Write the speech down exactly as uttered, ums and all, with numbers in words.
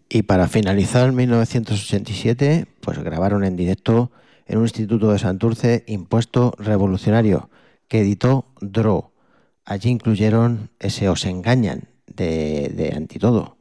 Y para finalizar mil novecientos ochenta y siete, pues gravaron en directo en un instituto de Santurce Impuesto Revolucionario, que editó Dro. Allí incluyeron ese Os engañan de, de Antitodo.